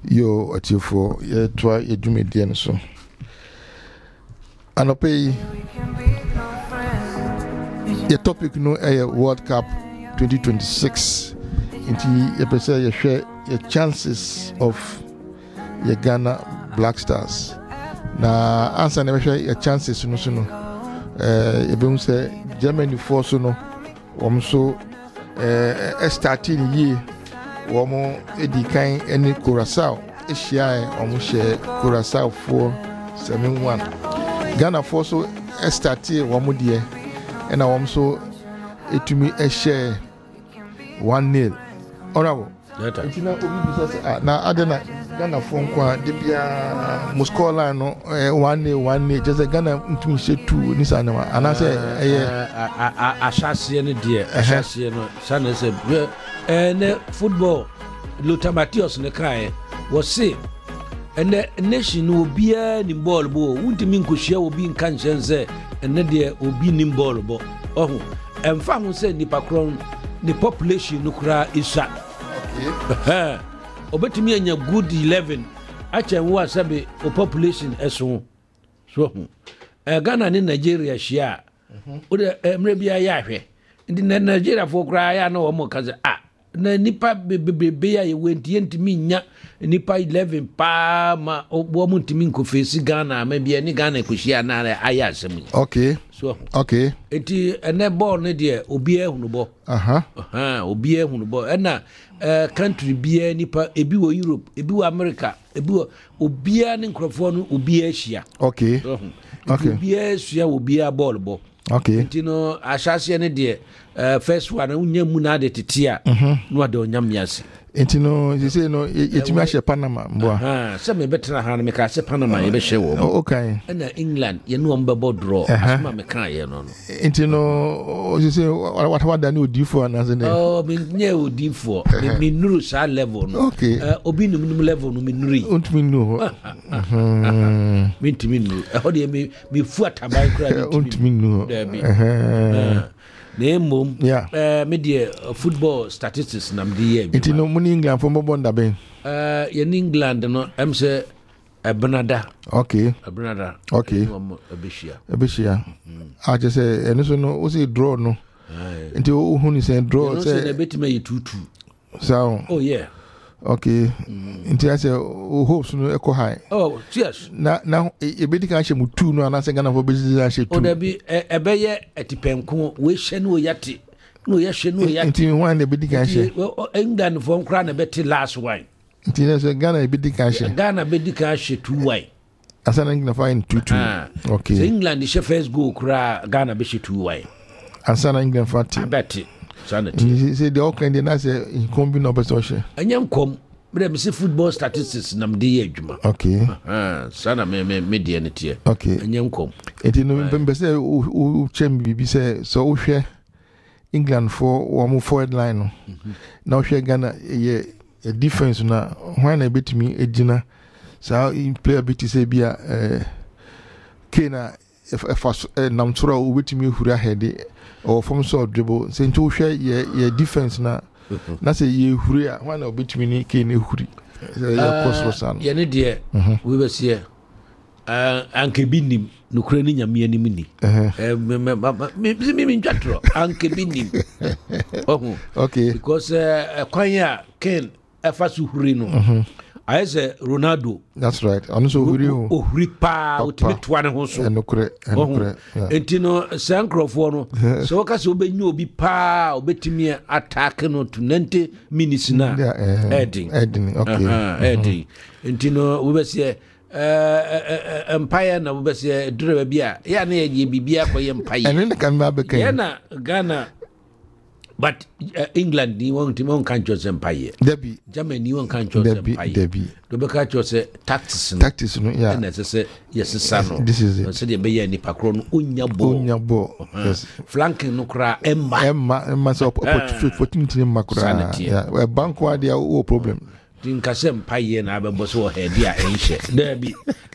Yo atifo ye twa ye dwumedie no so anope ye topic no World Cup 2026 inti ye pese ye hwe ye chances of ye Ghana Black Stars na answer na hwe ye chances no so no ye be say Germany force no so starting ye womo edikan eni Curaçao ehia omo she Curaçao for 7-1 Ghana for so starting womo de na womo so etumi ehia 1-0 orabo etina obi bisa na adena Ghana for kwa de bia mo score line no 1-0 just Ghana ntumi she 2 ni sa na ana say ashase ne de ashase no sana say ne football Lothar Matthäus ne kae wo se ene nation obia ni ball bo wuntimi nkohia obi nka nchense ene de obi ni ball bo ohu emfa ho se nipa kron ni population no kura isa okay obetimi anya good 11 acha wo asabe o population eso so Ghana ni Nigeria shia o de emre bia ya hwe ndi Nigeria fo kura ya na wo mo kaze na nipa bebe ya yewentie ntimi nya nipa 11 pa ma obo mu ntimi nkofesi Ghana ma bia ni Ghana ekohia na aya asem okay so okay eti ene ball ne de obi ehunu bo obi ehunu bo na country bia nipa ebi wo Europe ebi wo America ebi wo obi ani nkrofo no obi Asia okay okay obi Asia obi a ball bo okay enti no ashase ne de first one unya mu na de tetia no ade onyam yase enti no you say no yetimi ahye Panama mbo se me betra ha no me ka se Panama ye be hye wo okay na England ye no mbebo draw asma me kan ye no enti no you say what da ni odifo anase ne me nye odifo me nuru sa level no okay obi num level no me nuri ontimi nu me ntimi nu ho de me fu atabai kra ontimi nu na mom media football statistics nam de ye enti no muni England for mo bonda ben ye ni England no am say Benada okay Benada okay ebeshia just say eno so no o say draw no enti o hu ni say draw say na betima ye 2-2 so oh yeah okay enti I say o hopes no echo high yes na e be dika hye mu 2 no ana say Ghana for be hye 2 o da bi ebeye etipenko we hye no yate no ye hye no yate enti one e be dika hye England for nkra na beti last one enti na say Ghana e be dika hye Ghana be dika hye 2-1 asana England fine 2-2 okay so England hye first goal kra Ghana be hye 2-1 asana England fati beti sanity say the Auckland na say inkombi no be so hye anyam kom me say football statistics nam de ye adwuma okay sana me de ne tie okay anyam kom enti no be say o chem bibi say so o hwe England for one forward line no na o hwe Ghana ye defense na when na betimi ejina so in player bit say bia kena if namtura o betimi hura head or from so dribble say to hwe ye defense na say ye huri a when na betimi ni kena huri ya cross ye ne de we be see anke binim nukure ni nyame anim ni me ntwatro anke binim okay because kwan ya Ken afasu huri no I say Ronaldo that's right ono so huri o huri pa otimetwa ne ho so enokure entino sankrofo no so waka so obenyu obi pa obetimi attack no to 90 minutes na heading okay heading entino we be say empire na we be say dure bia ya na ye bibia ko ye empire ene kan ba be kan ya na Ghana but England ni won timon kan chose empire debi Germany won kan chose empire debi do be ka chose tactics no yeah na say yes sano this is it so dey be ya ni pakro no onya bo yes flanking no kra emma so opportunity ni makura yeah bank wa dia o problem din ka se empire na abebo so head dia enhye debi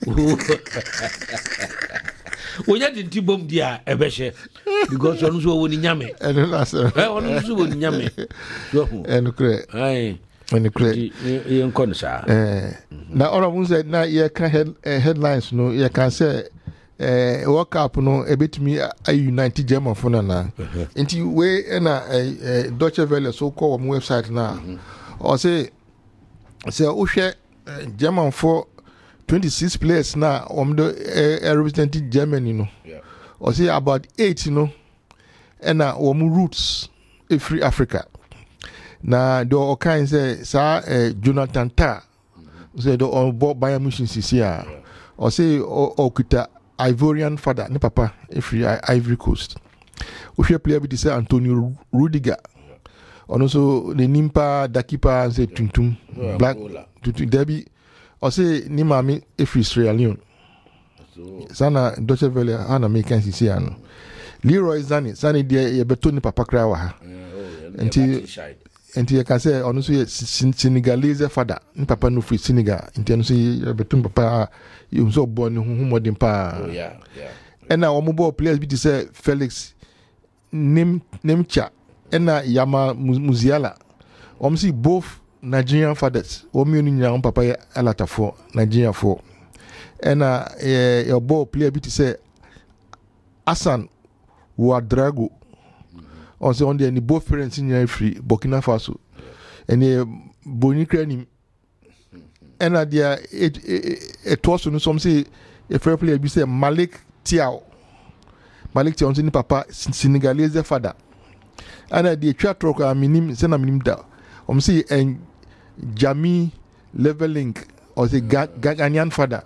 onya dinti bom dia ebehye because onu so woni nyame eno na so onu so woni nyame so eno kre ai When you concern. Now all of us said now you can headlines no you can say World Cup no a bit me a United German for na. Into way na Deutsche Welle so called website now. Or say share German for 26 players now representing Germany no. Or say about 8 and roots free Africa. Na do all kinds say Jonathan Tah say do on board Bayern Munich CCA or say okuta Ivorian father ne papa free Ivory Coast. We share player be say Antonio Rudiger. And also the Nimpa Dakipa say Tuntum Black Tuntum Debbie or say ni mami free Sierra Leone. Sana Deutsche Welle ana American CCA no. Leroy Zani dia ye beto ni papa kra wa ha. Enti you can say on so Senegalese father ni papa no free Senegal enti no so ye beto papa you so born hu modern pa. And now omo players be say Felix Nemcha and Yama Musiala. See both Nigerian fathers. Omo ni nya papa ye alata for Nigeria for. And your ball player be say Hassan Ouedraogo. Also on the both parents in free Burkina Faso. And Boni Krenim. And there it was no some say a fair player be say Malik Tiao. Malik Tiao ni papa Senegalese father. And the chat rock minim sena minim da. See and Jami Leveling or the Ghanaian father.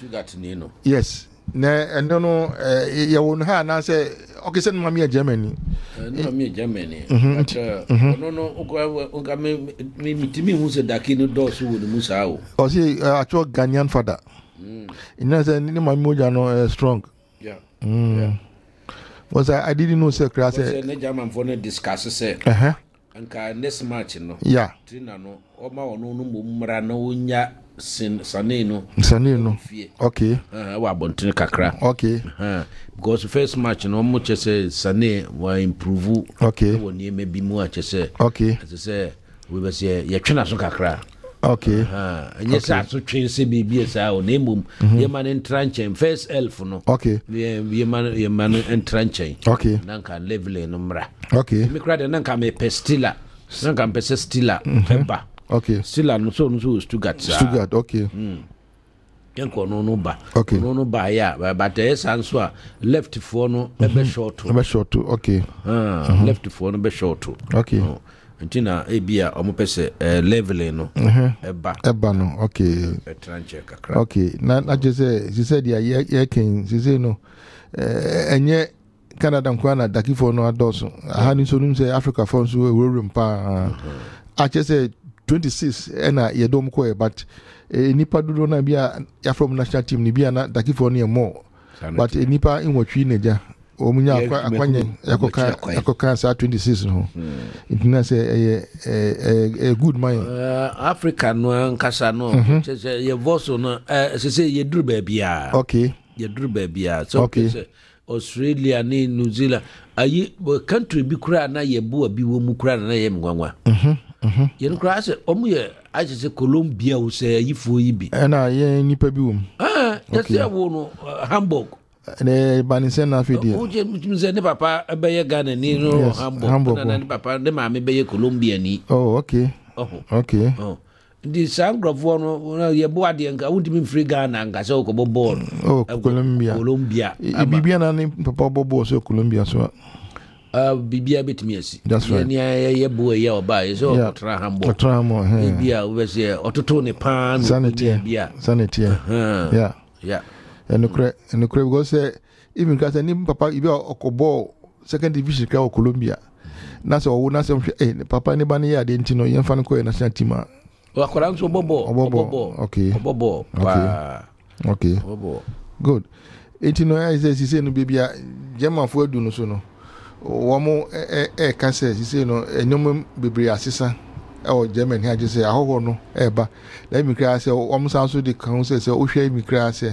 Yes. Na no ya won ha na say okay send mama Germany. No me Germany. But no oga me mitimi hu se daki no do so wo musa o. O say actual Ghanaian father. Ina say ni mama moja no strong. Yeah. Was I didn't know say class say na German for no discuss say. Anka next match no. Yeah. Trina no o ma wono no mumra na onya Sane no. Okay. Wa bontene kakra. Okay. Because first match no mo chese Sane wa improve. Okay. Wo ni me bi mu a chese. Okay. As say we be say ye twena so kakra. Okay. Anya sa so twen se bibi sa o na mum ye man entranchen first elf no. Okay. Ye man entranchen. Okay. Nanka level no mra. Okay. Me kra de nanka me pestila. Nanka me pestila pemba. Okay. Still no so Stuttgart. Stuttgart, okay. Yanko no ba. Okay. No ba ya, but there is answer left for no be short. Be short, okay. Left for no be short. Okay. Ntina ebia omo pese level no. Eba no, okay. Tranche kakra. Okay. Na just say she said ya king, she say no. Enye Canada nkwana daki for no adoso. Aha ni so nim say Africa for so we pa. I just say 26 ena yedom ko but nipa dodo na bia ya from national team ni bia na daki for no more but nipa inwotwi neja omunya akwanye yakoka sa 26 no intina say a good mind Africa no nkasa no ye voso no say ye duru ba bia okay ye duru ba bia so okay. Australia ni New Zealand ayi country bi kura na ye bo bi wo mu kura na ye mgwanwa yen kura se omu ye aje se Colombia wo se yifo yi bi na ye nipa bi wo yes ya wo no Hamburg ne banise na fidi o je mze ne papa be ye Ghana ni no Hamburg na ne papa ne ma me be ye Colombia ni okay okay di sangrofo no ye bo ade nka wuntimi free Ghana nka se ko ball Colombia bibia na ne papa bobo so Colombia so bibia betimi asi that's right ye bo ye oba ye so otra Hamburg bibia we say ototo ne pan bia sanity yeah and because even cause any papa ibi okobo second division ka Colombia na so wo na se papa ne ba ne ya de ntino ye fa ko national team wakora nso bobo okay bobo okay bobo good ntino ya say no bibia German fo adu no so no wo mo ka say no enyom bebre asesa o German ha je say ahoho no ba let me cry say wo mo san so de kan say o hwe mi cry say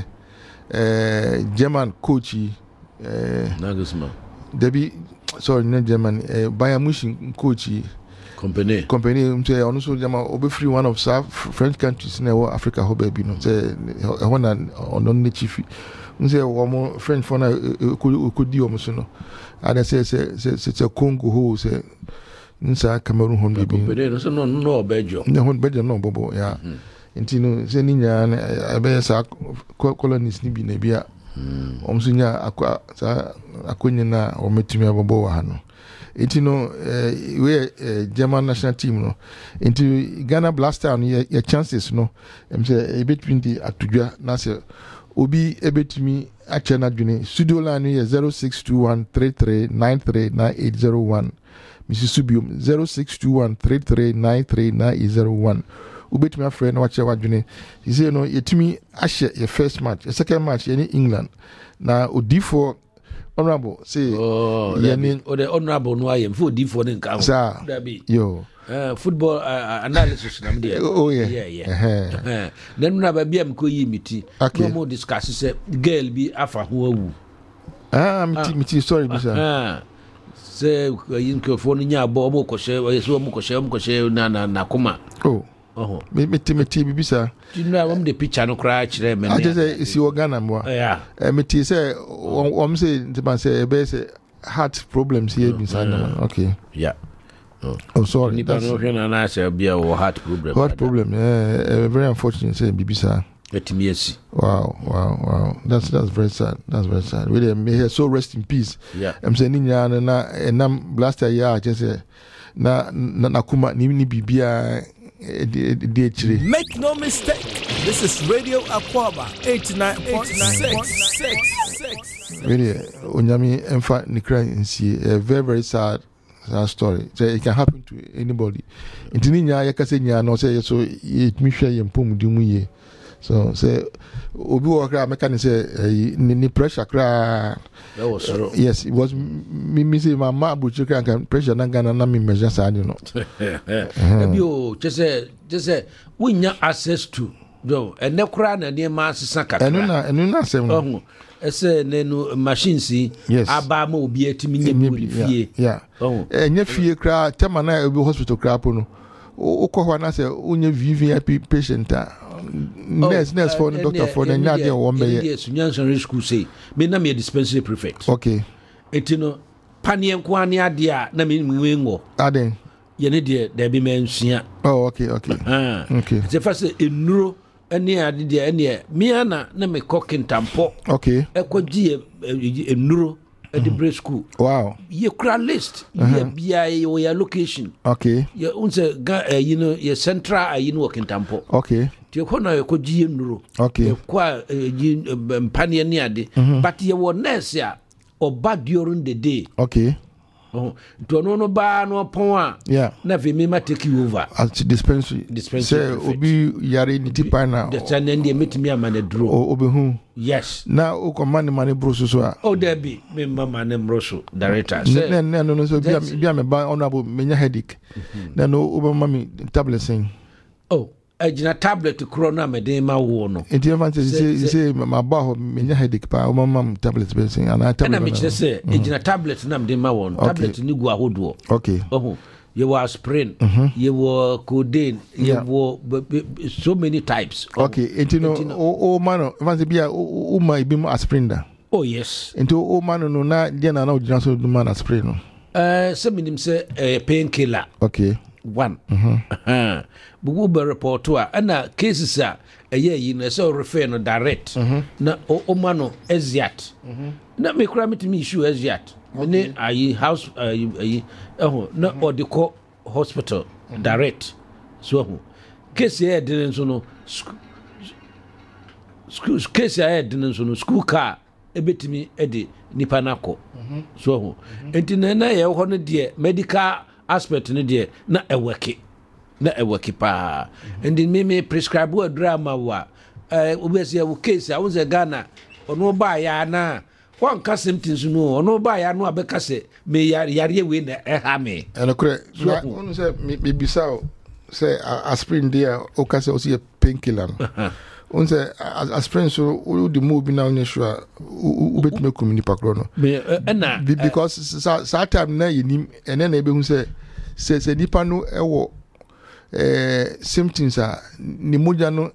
German coach Nagelsmann Debbie sorry no German Bayern Munich coach company say ono so jama obe free one of French countries na Africa ho ba bi no say ho na ono ne chief say wo French for na ko di o mo so no ada say Congo ho say nsa Cameroon ho bi company no so no obejo ne ho bejo no bobo ya intino say ni nya na be sa colonies ni bi na bia omso nya akonye na o metumi abobo wa no intino we German national team no into Ghana Black Stars your chances no say between the atudwa na say obi ebetumi ache na dwene studio line ye 062133939801 Mrs. Subium 062133939801 ubetumi afre na wache wadwene he say no yetumi ahye your first match your second match in England na odifo honorable say yani the honorable no ayem for D4 nka that be yo football analysis na me oh yeah then na ba bia mko yi miti no mo discuss say girl bi afa ho awu miti sorry bisa say yin ko fo nya abo mo ko she so mo ko she na koma meti bibisa na wam de picture no kra kire me I just say isi Ghana mo meti say say ntiban say be say heart problems here inside okay sorry that's na say bia heart problem very unfortunate say bibisa etimiesi wow that's very sad really may so rest in peace I'm saying nya na blaster ya just say na kuma ni bibia Make no mistake, this is Radio Aquaba 89.96. Really, Onyami Emfa Nikra Nsi, a very sad story. So it can happen to anybody. Intininya yakase nya no say so it me hwe yempom di mu ye. So say obi wo kra meka say ni pressure kra. That was so. Yes, it was me say my ma buchi kra kan pressure na Ghana na me measure sa no. Ebi o just say we nya access to do and ne kra na ne ma asesa kakra. Enu na sem no. Ese nenu machines aba ma obi atimi nye fie. Yeah. Enye fie kra tema na obi hospital kra po no. Ukọ na say unye VVIP patient nurse for the doctor for the nya dey won be yes Nyansan school say me na me dispensary prefect okay etino panien ko ani ade a na me ngo aden ye ne de be mensua okay the first enuro ene ade de ene me ana na me kokintampo okay ekwagie enuro at the break school. Wow. You cry list. You be your location. Okay. You unse your central working tempo. Okay. You kona you ko GM nuro. Okay. You kwa mpani ni ade. But you were nurse ya or bad during the day. Okay. To no ba no pon yeah. Na ve me ma take you over. At dispensary. Say obi yare ni tipa na. The channel dey metimi amane duro. Obi hu. Yes. Na o command money broso so a. Oh there be me mama ne broso director. No so bia me ba honorable menya headache. Na no oba mami tablet sing. Oh. Ejina tablet kro na me den ma wo no. Enti fancy say my ba ho menya headache pa o mama tablet be sing and tablet. Na me say ejina tablet na me den ma wo no. Tablet ni gu ahodo. Okay. You were aspirin, you were codeine, you were so many types. Okay, enti no o man fancy bia o ma ibi mo aspirin da. Oh yes. Enti o man no na dia na o jina so do man aspirin no. Some minim say painkiller. Okay. One. Bugu be report to ana cases a yi na so refer no direct. Na o mano eziat. Na me kura me issue eziat. Me ayi house na odiko hospital direct. So case here didn't so no school case here didn't so no school car ebetimi ede nipa nako. So enti na ye ho no de medical aspect ne de na eweki pa and me prescribe a drama wa obese wo case a wo ze Ghana ono ba ya na wan ka symptoms no ono ba ya no abeka se me yare we na ha me enokre ono se me bisa say aspirin there o ka se o see painkiller on say aspirin so o the move na on sure u betime community pakro no na because sa time na yinim ene na ebe hu say se nipa no ewo symptoms a ni moja no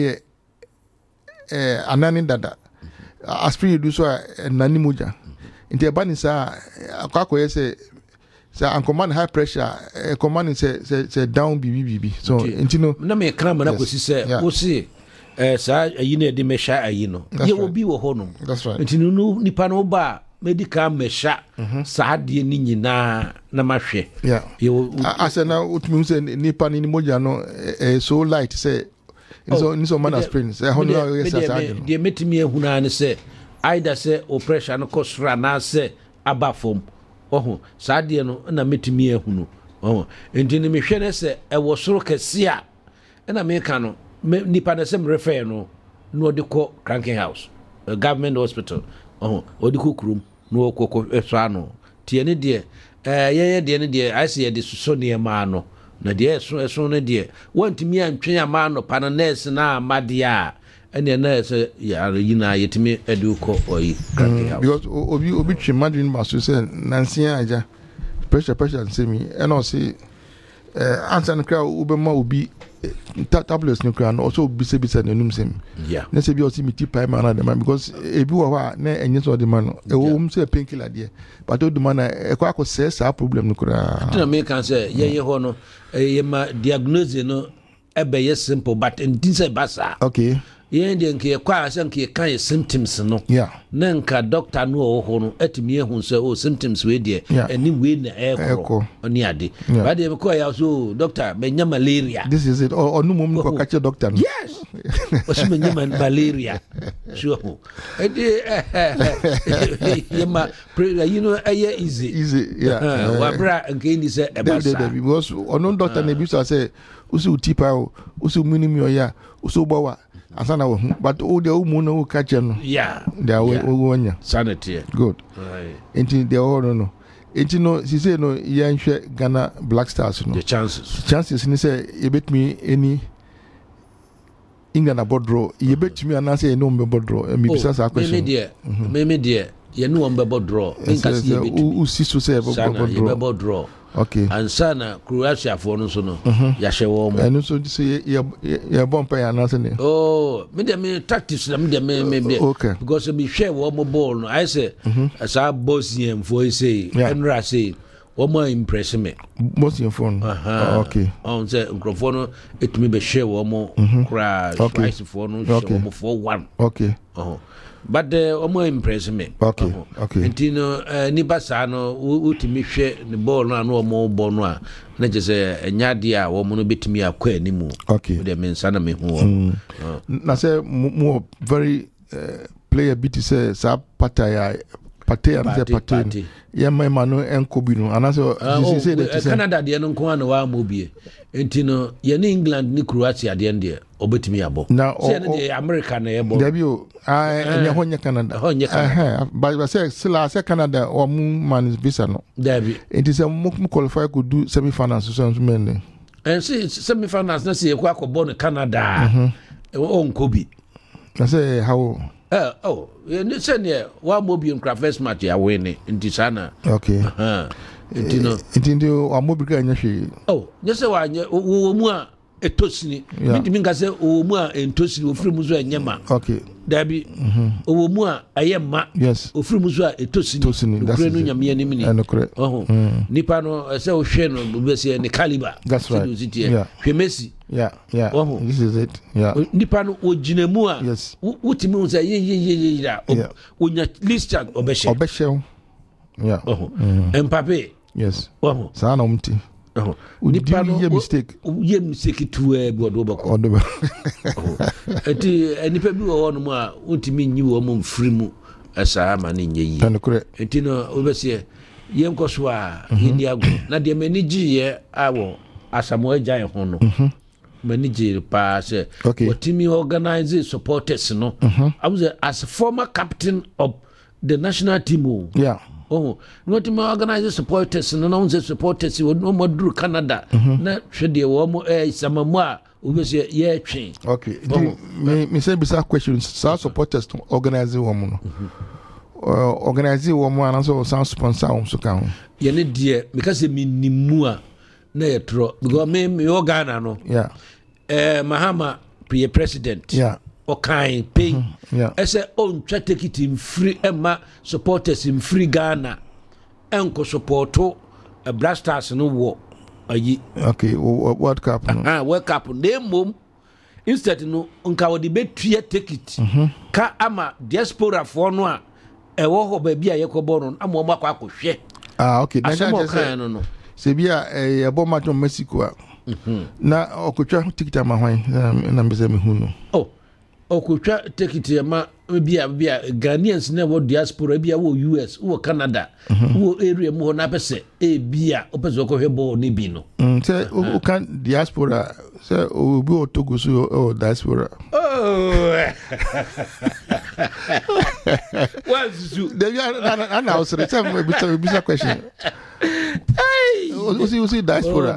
anani dada aspirin do so nani moja nti eba ni sa akwakoye se command high pressure command se down bibi so nti no na me kra mana ko si se wo si sa ayi na de mesha ayi no ye obi wo ho no nti no nipa no ba medical mesha sa de ni nyina na mahwe asena utumi se nipa ni moja no so light say so man aspirin say ho no yes sa de metimi ehuna ne se either say operation no kosra na se abafom saa de no na metimi ehunu enti ni mehwe ne se ewo soro kese a na meka no nipa na se mrefer no no de ko cranking house a government hospital odi ko krum no ko so ano tie ne de ye de ne de I see de so ne ma no na de so ne de wantimi antwen ama no pa na nurse na amade a ene na se ya yina yetimi eduko oyi cranking house because obi twi imagine ma so say nansia aja pressure say me and also answer no kra ubema obi tablets no kra no also be say nenum sem na say bi o si miti pai ma na dem because ebi wo ha na enye so de man no e wo say painkiller there but o de man e kwa ko say sa problem no kra na me kan say ye ho no ye ma diagnose no e be ye simple but in this basa okay yen de nke kwa ase nke kan symptoms no na nka doctor no ho no atimi ehun so symptoms we de ani we na eko oni ade ba de ko ya so doctor benya malaria this is it or no mum ko catch doctor no yes o si benya malaria sure ede yema you know easy wa bra nke ni se ebasa because ono doctor na bi so say usi utipa o usi minimi oya usi bawa asana wo but o de o mu no o catch no they are wonya sanity good enti de o no enti no si say no yanhwe Ghana Black Stars no the chances ni say e betimi any England abodro e betimi anase no mbodro me bisa sa question me de ye no mbodro nka si e betimi u si so say mbodro okay and sana Croatia for no so no ya hyewo mo enu so say ye bompa ya na se ne me tactics na me okay because me hwe wo mo ball no I say as Bosnian for say enra say wo mo impress me Bosnian for okay on say microphone no etumi be hwe wo mo crash price for no hwe mo for 1 okay but omo impress me okay entino ni basa no utimi hwe ni ball no anu omo ball no a na je se enyade a wo mo no betimi akwa animu okay de me nsa na me hu na say more very player bit say sa pataya ya ma no enkobi no ana so say that Canada de no nko ana wa mobie entino ye ni England ni Croatia de ende obetimi abo say na de America na ye bo debio anya honya Canada but say sila say Canada o mu man visa no debi enti say mo qualify could do semi finals so men and see semi finals na say kwa ko no Canada o nkobi na say how you say wa mobi nkra first match ya win nti sana okay ntino wa mobi ka nya hwe nyese wa nya wo mu a etosini mitimi nka se wo mu a entosini ofiri mu so enyema okay dabi wo mu a ayema ofiri mu so a etosini okure no nyame anim ni nipa no se wo hwe no be se ni caliber that's right hwe Messi this is it nipa no oginamu a wutimi wo say ye onya list obehye Mbappe sana umti nipa no ye mistake tu e bodo bako eti nipa bi wo no mu a wutimi nyi wo mo mfiri mu asa ma ne nyi eti no obese ye nkoso a yedi ago na de mani giye awo Asamoah Gyan ho no manager pa say what team organize supporters no I was as former captain of the national team no team organize supporters no supporters no moduru Canada na hwede wo mo samamu a obese ye twen okay me say bisa questions so supporters to organize wo mo no organize wo mo anaso sound sponsor wo so kan ye ne de because me nimu a na yɛtrɔ because me yɛ Ghana no Mahama pre president ɔkan pay ɛsɛ ɔntwa tikiti mfiri ɛma supporters mfiri Ghana ɛnkɔ supporto Black Stars no wɔ ayi World Cup World Cup na mmom instead no nka wɔde bɛtua ticket ka ama diaspora foɔ no a ɛwɔ hɔ baabi a yɛkɔbɔ no ama ɔmo akɔ akɔhwɛ okay asɛm ɔkan no sɛ bia yɛbɔ match on Mexico a na ɔkɔtwa ticket ama hwan na mbɛsɛ mehu no ɔkɔtwa ticket ama bia Ghanaians na wɔ diaspora bia wɔ US wɔ Canada wɔ area mu hɔ na pɛsɛ bia ɔpɛsɛ ɔkɔhwɛ bɔ ne bi no sɛ ɔka diaspora sɛ obi wɔ Togo so ɔwɔ diaspora ana ɔsere sɛ bisa question usi diaspora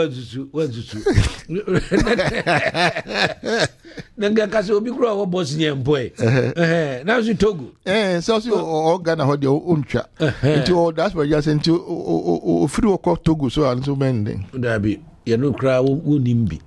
nanga kasi obi kura wɔ Bosnia mpoe na so Togo so o Ghana hɔ de ontwa nti o diaspora ya senti o free wɔ Togo so an so mende dabi ye no kura onimbi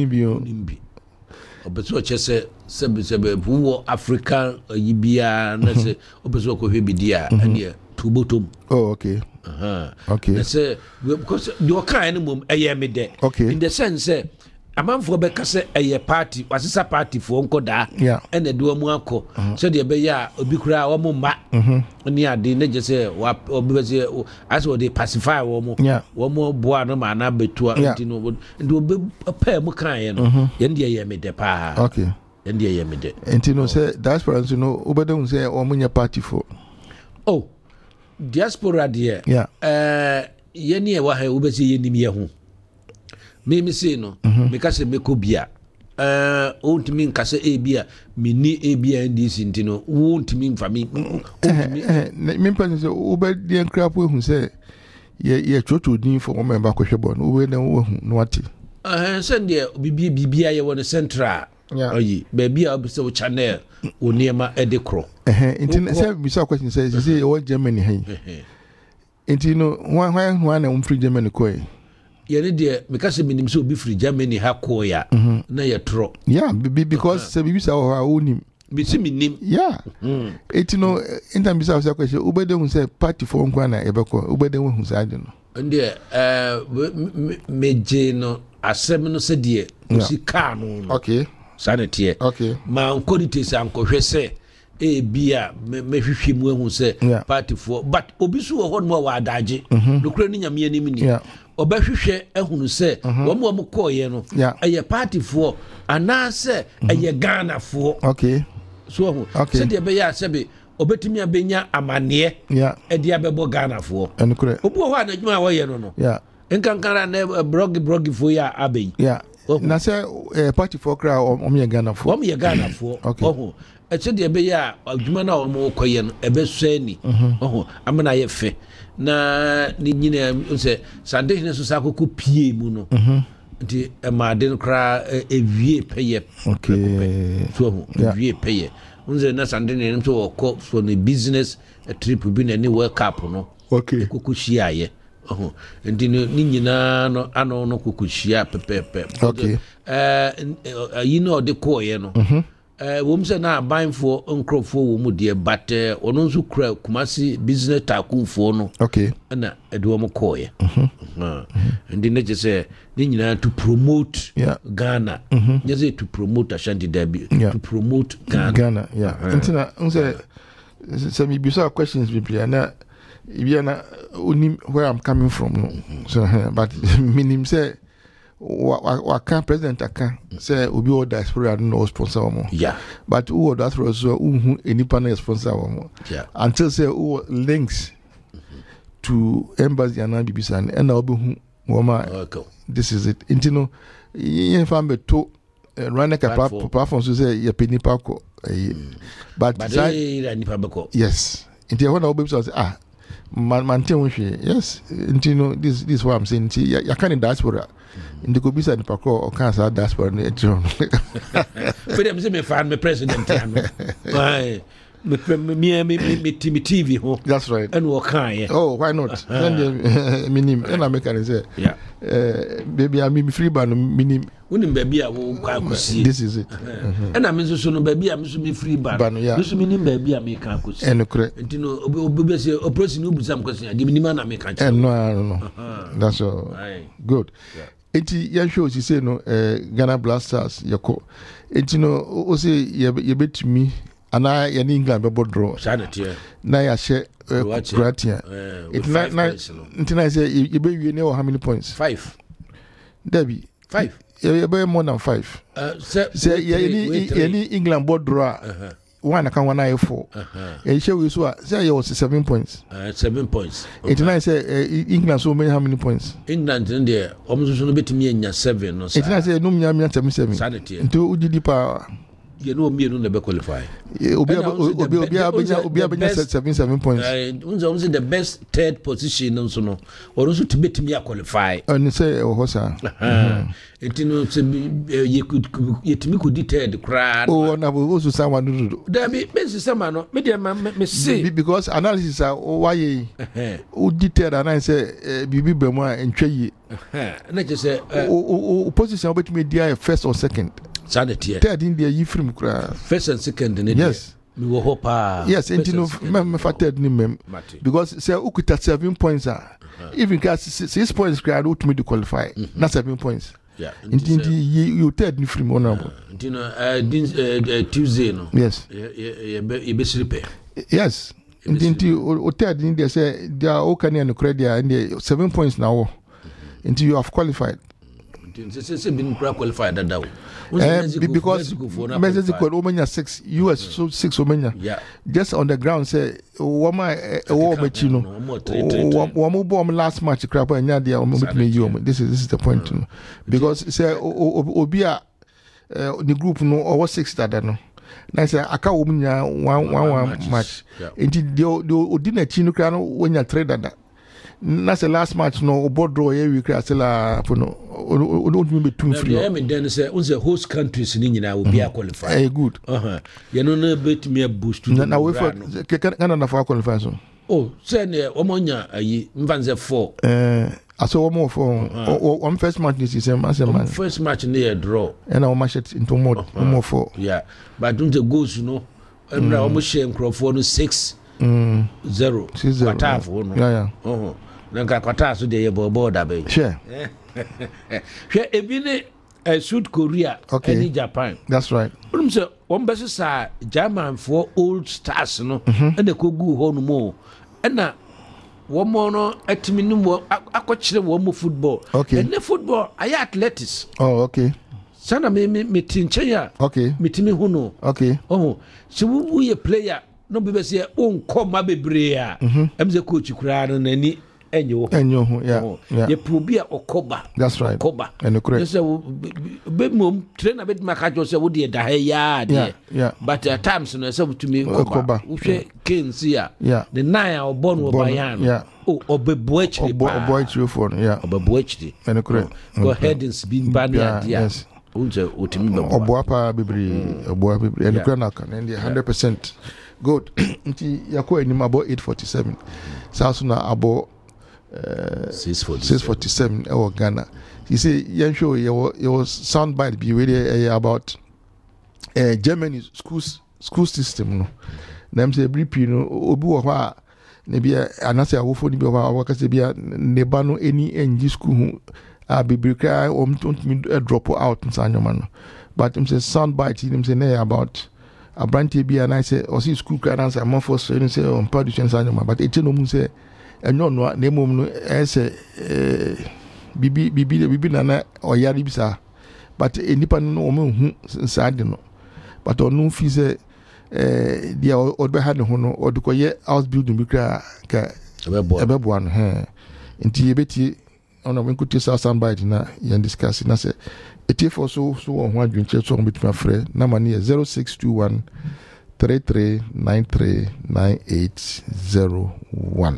obeso chese sebe wo African yibia na se obeso ko hwe bidia ane tubotom okay na se because the kind mum eye me de in the sense amanfo be kase eye party wasisa party fo nkoda ene de omu akọ so de be ya obi kura wo ma ni ade na je se obi be se as we dey pacify wo mo boa no ma na betua ntino de obi pa mu kan ye no ye de eye me de pa ye de eye me de ntino se diaspora no obedun se o munya party fo diaspora de ye ni e wa ha obese ye nim ye ho me say no me ka se me ko bia ontimi nka se bia me ni bia ndc ntino ontimi mfa me me pese se obedi enkrapo hu se ye chocho din for mo member ko hwebo no we na wo hu no ati sende bibia ye won central ayi baabi a obise wo channel oniema edekro ntino se bisa question se ye wo Germany hay ntino hwan na umfri Germany ko yene de mekase minim se obi free Germany ha ko ya na ye tro because se bibisa ho onim bisi minim etino intam bisa se question ubede hu se party for nkwa na ebeko ubede hu se ade no nde meje no asem no se de osi ka no sanete ma nkodite se ankohwe se bia mehwehwe mu ehu se party for but obi so ho no wa adaje no kura ni nyame anim ni obahwehwe ehunu se wo mo koye no eye party for anase eye Ghana for so ho se de be ya sebe obetimi abenya amane de abebo Ghana for obu ho anadwuma wo ye no enkankara na brog for ya abey na se party for kra omye Ghana for oho eche de be ya adwuma na wo koye no ebe so ani oho amana ye fe na ni nyina se sande ne so sakoko pie mu no nti ma den kra ewie peye so ho ewie peye unze na sande ne nso woko so ne business trip bi na ni World Cup no kokohia ye oho nti ni nyina no ano no kokohia pepepe yi no de koye no wom se na banfo nkrofo wo mu de but ono nso kura Kumasi business takunfo no na edo mo koye ndi ne je se ni nyina to promote Ghana je say to promote Ashanti Derby to promote Ghana ntina unse se mi bisa questions biblia na ibiana unim where I'm coming from no so but minim say waka president aka say obi o diaspora no sponsor mo but who diaspora so who any panel sponsor mo until say who links to embassy and bibisa and na obi hu woma this is it intino yen fambe to run a platform so say ye peni pako but yes intino when obi say maintain we yes intino this is what I'm saying ya can in diaspora ndiko bisa ni pako o kan sa diaspora ni etro but I'm say me fan me president ano why me TV ho that's right and wo kan oh why not then minim and I make an say baby I mean free ban minim unim baby a wo kwa akosie this is it and I mean so no baby a me so me free ban yeah. so minim baby a me ka akosie and correct ntino obi say operation no busam question ade minim na me ka che no that's all good enti ya show si say no Ghana Blasters yako enti no o say ye betumi ana ya ni England be draw na ya she Croatia it na say you be wie how many points 5 Debbie 5 you be more than 5 say you ni England draw one can one eye 4 and show you so say you was 7 points 7 points it na say England so many how many points England in there almost so no betumi anya 7 no say it na say no nya 7 into ugidi pa you know me no be qualify obi 7 points unzo the best third position no so no or also to betumi qualify and say hosa etino yetumi could third crowd na bo so someone do there be sama no me see because analysis are why o third and I say bibi be mo entwa yi na je say position betumi dia first or second sanity third in there you from first and second in yes me wo hope yes entino me fated ni mem because say ukuta 7 points even case 6 points crowd would me to qualify not 7 points yeah you third ni from honorable entino Tuesday no yes you be sleep yes entino o third in there say there o can and credit and 7 points now until you have qualified say been qualified that because Mexico Omania 6 US so 6 Omania just on the ground say woma machino womo bomb last match crap and dia this is the point because say obia the group no over 6 that no na say aka womunya one match enti the odina chino kra no wonya 3 that na say last match no border ye we kra sela no don't me too free I mean then say unse host countries ni nyina will be qualified good you know no bet me boost na we for Ghana na for qualify so say ne omonya ayi mvanze 4 aso one for one first match this is man first match near draw and our match into more 4 yeah but don't the goals no every almost share crofo no 6-0 kwatafo no yeah nka kwata so de ye boda be sure hwe ebine South Korea and Japan that's right say one best sa German for old stars no and the kogu ho no mo na one more no atimi no mo akokire wo mo football and the football aya athletics okay sana me tinchen ya metimi hu no so wo ye player no be say on come bebre a emze coach kura no nani enyo ye probia okoba that's right okoba and correct say be mom trainer be maka jo say wo de da ha ya de but at times no say to me okoba wo hwe kensia the nine or born wo bayan obeboachri for obeboachri and correct go ahead and spin bania dia unje otimi oboapa bibri and correct and 100% good nti yakọ enim about 847 sasuna about 647 our Ghana. You see, you show your sound bite be really about Germany school system. No, them say brief no obi wo ha na bia anase awofo ni bi wa wakase bia neba no any NG school a bibrika drop out nsanyoma no. But them say sound bite them say na about a branch bia na say o see school credits am for so say on production nsanyoma but it no mun say enyo no na emom no ese bibi na oyari bisa but enipa no o hu nsade no but onu fi say dia odbe ha ne ho no odukoye house building bi kra ka ebebo an nti yebeti ona wenkuti sound bite na yan discuss na say etie for so ho adwenche so betuma frɛ na mane 0621 33939801.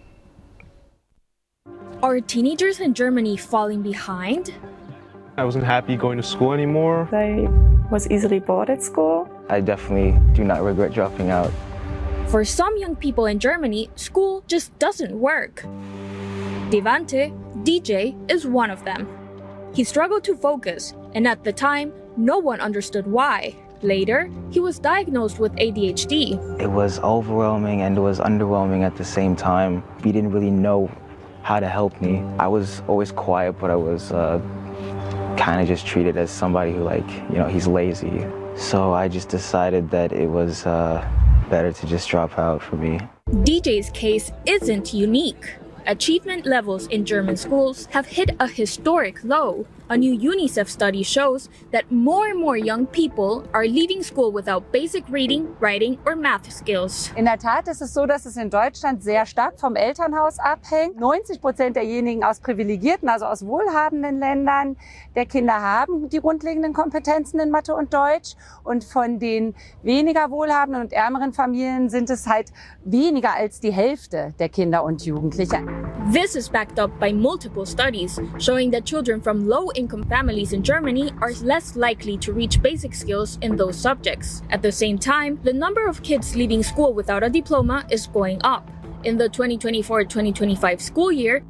Are teenagers in Germany falling behind? I wasn't happy going to school anymore. I was easily bored at school. I definitely do not regret dropping out. For some young people in Germany, school just doesn't work. Devante, DJ, is one of them. He struggled to focus, and at the time, no one understood why. Later, he was diagnosed with ADHD. It was overwhelming and it was underwhelming at the same time. We didn't really know how to help me. I was always quiet, but I was kind of just treated as somebody who, he's lazy. So I just decided that it was better to just drop out for me. DJ's case isn't unique. Achievement levels in German schools have hit a historic low. A new UNICEF study shows that more and more young people are leaving school without basic reading, writing or math skills. In der Tat ist es so, dass es in Deutschland sehr stark vom Elternhaus abhängt. 90% derjenigen aus privilegierten, also aus wohlhabenden Ländern der Kinder haben die grundlegenden Kompetenzen in Mathe und Deutsch. Und von den weniger wohlhabenden und ärmeren Familien sind es halt weniger als die Hälfte der Kinder und Jugendlichen. This is backed up by multiple studies showing that children from low-income families in Germany are less likely to reach basic skills in those subjects. At the same time, the number of kids leaving school without a diploma is going up. In the 2024-2025 school year,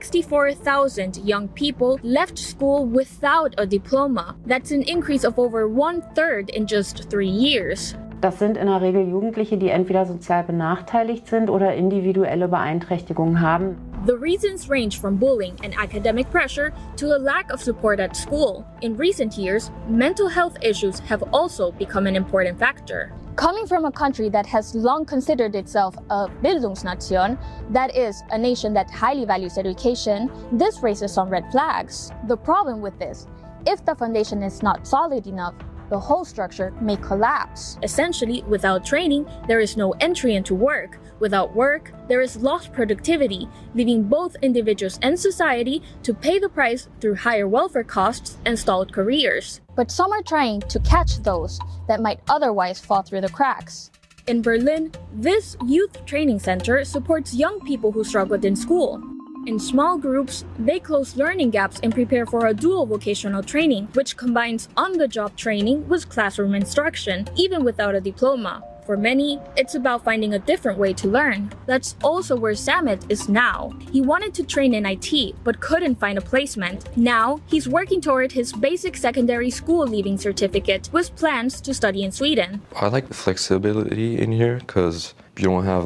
64,000 young people left school without a diploma. That's an increase of over 1/3 in just 3 years. Das sind in der Regel Jugendliche, die entweder sozial benachteiligt sind oder individuelle Beeinträchtigungen haben. The reasons range from bullying and academic pressure to a lack of support at school. In recent years, mental health issues have also become an important factor. Coming from a country that has long considered itself a Bildungsnation, that is, a nation that highly values education, this raises some red flags. The problem with this, if the foundation is not solid enough, the whole structure may collapse. Essentially, without training, there is no entry into work. Without work, there is lost productivity, leaving both individuals and society to pay the price through higher welfare costs and stalled careers. But some are trying to catch those that might otherwise fall through the cracks. In Berlin, this youth training center supports young people who struggled in school. In small groups, they close learning gaps and prepare for a dual vocational training, which combines on-the-job training with classroom instruction, even without a diploma. For many, it's about finding a different way to learn. That's also where Samet is now. He wanted to train in IT, but couldn't find a placement. Now, he's working toward his basic secondary school leaving certificate with plans to study in Sweden. I like the flexibility in here because you don't have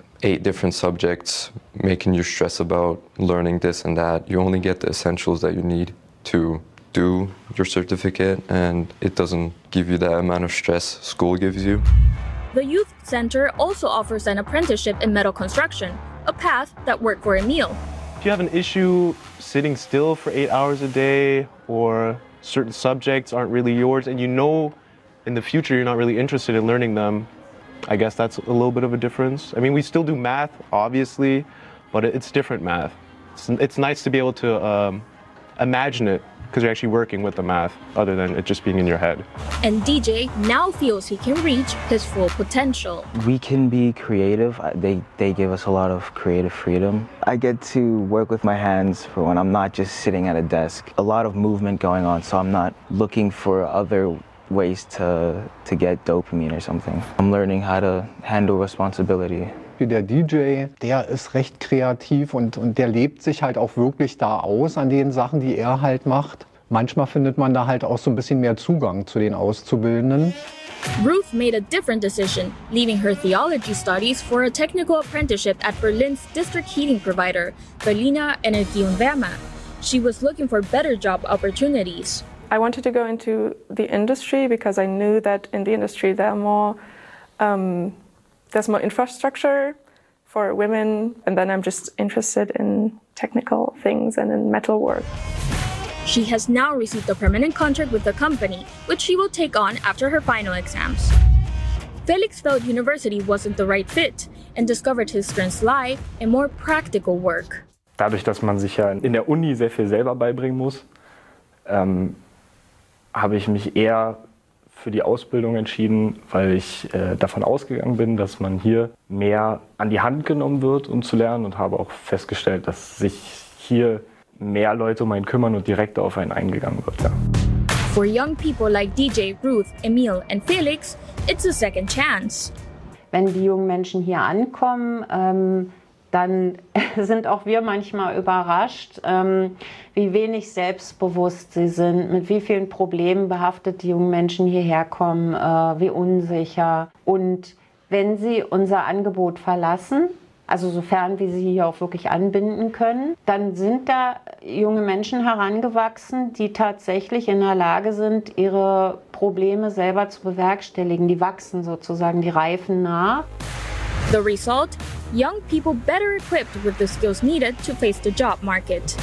8 different subjects making you stress about learning this and that. You only get the essentials that you need to do your certificate, and it doesn't give you that amount of stress school gives you. The youth center also offers an apprenticeship in metal construction, a path that worked for Emil. If you have an issue sitting still for 8 hours a day, or certain subjects aren't really yours, and you know in the future you're not really interested in learning them, I guess that's a little bit of a difference. I mean, we still do math, obviously, but it's different math. It's nice to be able to imagine it because you're actually working with the math other than it just being in your head. And DJ now feels he can reach his full potential. We can be creative. They give us a lot of creative freedom. I get to work with my hands for when I'm not just sitting at a desk. A lot of movement going on, so I'm not looking for other ways to get dopamine or something. I'm learning how to handle responsibility. Der DJ, der ist recht kreativ und der lebt sich halt auch wirklich da aus an den Sachen, die er halt macht. Manchmal findet man da halt auch so ein bisschen mehr Zugang zu den Auszubildenden. Ruth made a different decision, leaving her theology studies for a technical apprenticeship at Berlin's district heating provider, Berliner Energie und Wärme. She was looking for better job opportunities. I wanted to go into the industry because I knew that in the industry there's more infrastructure for women, and then I'm just interested in technical things and in metal work. She has now received a permanent contract with the company, which she will take on after her final exams. Felix felt university wasn't the right fit and discovered his strengths lie in more practical work. Dadurch, dass man sich ja in der Uni sehr viel selber beibringen muss, habe ich mich eher für die Ausbildung entschieden, weil ich davon ausgegangen bin, dass man hier mehr an die Hand genommen wird, um zu lernen, und habe auch festgestellt, dass sich hier mehr Leute um einen kümmern und direkt auf einen eingegangen wird. Ja. For young people like DJ, Ruth, Emil and Felix, it's a second chance. Wenn die jungen Menschen hier ankommen, dann sind auch wir manchmal überrascht, wie wenig selbstbewusst sie sind, mit wie vielen Problemen behaftet die jungen Menschen hierher kommen, wie unsicher. Und wenn sie unser Angebot verlassen, also sofern wir sie hier auch wirklich anbinden können, dann sind da junge Menschen herangewachsen, die tatsächlich in der Lage sind, ihre Probleme selber zu bewerkstelligen. Die wachsen sozusagen, die reifen nach. The result? Young people better equipped with the skills needed to face the job market.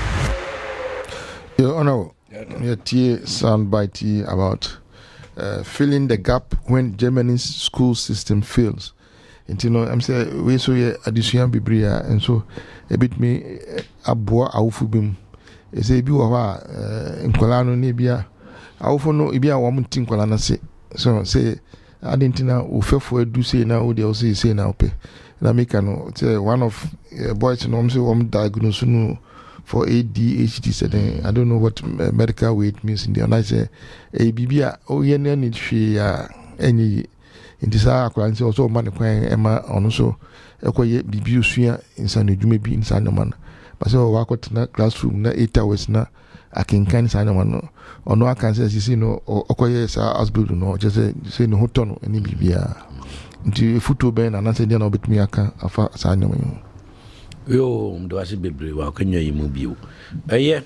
Your Honor, your soundbite about filling the gap when Germany's school system fails. And you know, I'm saying we so ye addition bibria and so a bit me aboa awufubim. E say bi wo ha nkwala no ne bia awufo no e bia wo mtin nkwala na se. So say adentina ofefo edu say na wo dey say na ope. Na make no say one of boys no say wo diagnose no for ADHD said I don't know what medical weight means in there. And I say e bibia o ye na ni hwe ya any inti saa akwa nse also man kwan ema ono so ekoye bibi osua insane dwuma bi insane man ba se wa kwatena classroom na 8 hours na akenkan insane man ono aka nse sisi no okoye saa asbuild no je se no hoto no eni bibia nti futo ben na nse dia na obetumi aka afa saa nyaman yo ndo ase bebre wa kanya yimu biu eye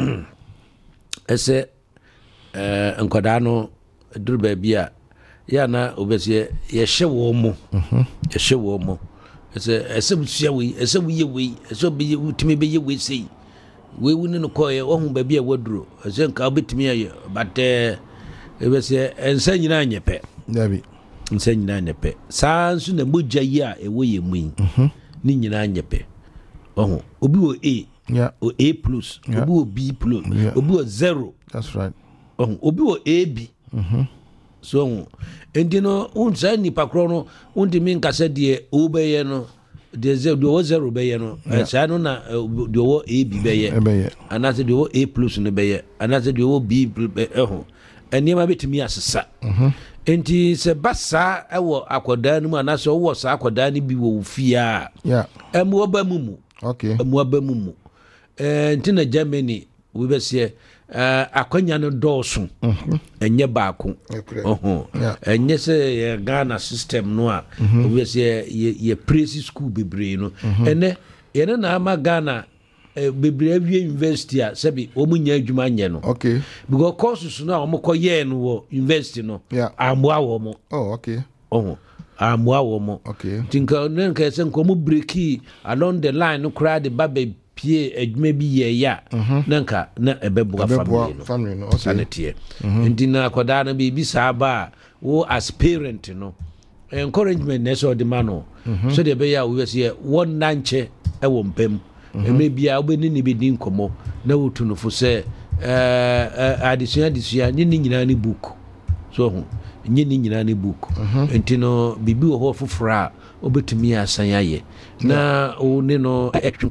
ese enkoda no durba bia ya na obesie ye hye wo mo ye hye wo mo ese busia we ese wo ye we ese be utimi be ye we sei we wuni no koye ohun ba bia waduro ese nka obetimi aye but obesie ensa nyina anyepe dabi ensa nyina anyepe sansu na mogya yi a ewo ye mu ni nyina anyepe ohun obi wo A o A+, obi wo B+, obi wo 0. That's right. Ohun obi wo AB. So endino unsa nipa kro no undi min kase de obeye no de zero beye no sa no na de wo AB beye anase de wo A+ no beye anase de wo B ho eniema betimi asesa enti se basa ewo akoda nu anase wo sa akoda ni bi wo fia emu oba mumu emu oba mumu enti na Germany we be se akwanya no dɔɔso enye baako enye se Ghana system no a we say ye praise school bebre no ene ye na ama Ghana bebre awie university a sebi omunya adwuma nye no because courses no a omokoye no wo university no amboa wo mo amboa wo mo tinka nka se nko mo breaki along the line no kra de babe pie adwuma bi ye ya nanka na ebebua family no sanete ndina akoda na bi saaba wo as parent no encouragement na so de mano so de be ya we say won nanche e wo mpem eme bia obeni ni bedi nkomo na wotu no fo say adisua ni nyina ni book so ho ni nyina ni book entino bibi wo ho fofora obetumi asan aye na o ne no